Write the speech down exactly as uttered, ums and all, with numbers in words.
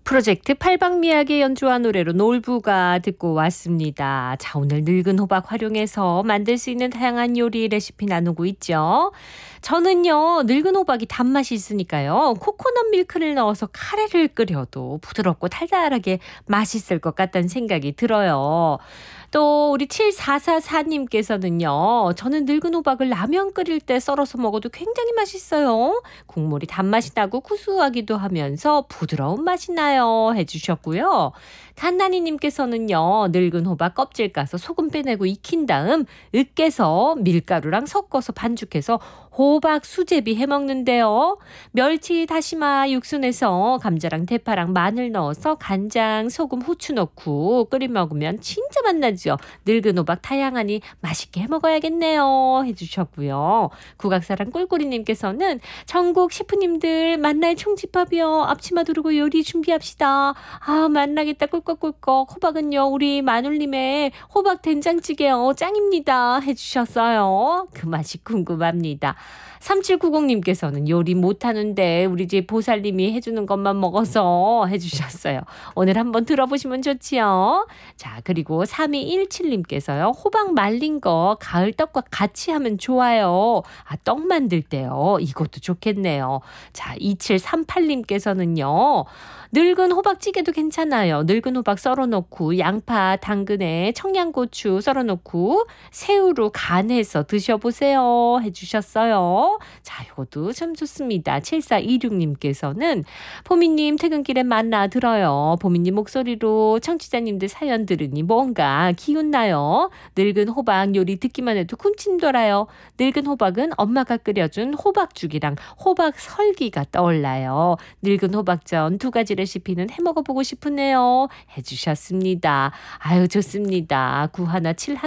프로젝트 팔방미학에 연주한 노래로 놀부가 듣고 왔습니다. 자, 오늘 늙은 호박 활용해서 만들 수 있는 다양한 요리 레시피 나누고 있죠. 저는요, 늙은 호박이 단맛이 있으니까요, 코코넛 밀크를 넣어서 카레를 끓여도 부드럽고 달달하게 맛있을 것 같다는 생각이 들어요. 또 우리 칠사사사님께서는요. 저는 늙은 호박을 라면 끓일 때 썰어서 먹어도 굉장히 맛있어요. 국물이 단맛이 나고 구수하기도 하면서 부드러운 맛이 나요 해주셨고요. 간나니님께서는요. 늙은 호박 껍질 까서 소금 빼내고 익힌 다음 으깨서 밀가루랑 섞어서 반죽해서 호박 수제비 해먹는데요. 멸치, 다시마, 육수 내서 감자랑 대파랑 마늘 넣어서 간장, 소금, 후추 넣고 끓여 먹으면 진짜 맛나죠. 늙은 호박 다양하니 맛있게 해먹어야겠네요 해주셨고요. 국악사랑 꿀꿀이님께서는 전국 셰프님들 만날 총집합이요. 앞치마 두르고 요리 준비합시다. 아 만나겠다 꿀꺽꿀꺽. 호박은요 우리 마눌님의 호박 된장찌개요 짱입니다 해주셨어요. 그 맛이 궁금합니다. 삼칠구공님께서는 요리 못하는데 우리 집 보살님이 해주는 것만 먹어서 해주셨어요. 오늘 한번 들어보시면 좋지요. 자, 그리고 삼이일칠님께서요. 호박 말린 거 가을 떡과 같이 하면 좋아요. 아, 떡 만들 때요. 이것도 좋겠네요. 자, 이칠삼팔님께서는요. 늙은 호박찌개도 괜찮아요. 늙은 호박 썰어놓고 양파, 당근에 청양고추 썰어놓고 새우로 간해서 드셔보세요 해주셨어요. 자, 이것도 참 좋습니다. 칠사이육님께서는 보미님 퇴근길에 만나 들어요. 보미님 목소리로 청취자님들 사연 들으니 뭔가 기운나요. 늙은 호박 요리 듣기만 해도 군침 돌아요. 늙은 호박은 엄마가 끓여준 호박죽이랑 호박 설기가 떠올라요. 늙은 호박전 두 가지 레시피는 해먹어보고 싶으네요 해주셨습니다. 아유 좋습니다. 구하나 칠하나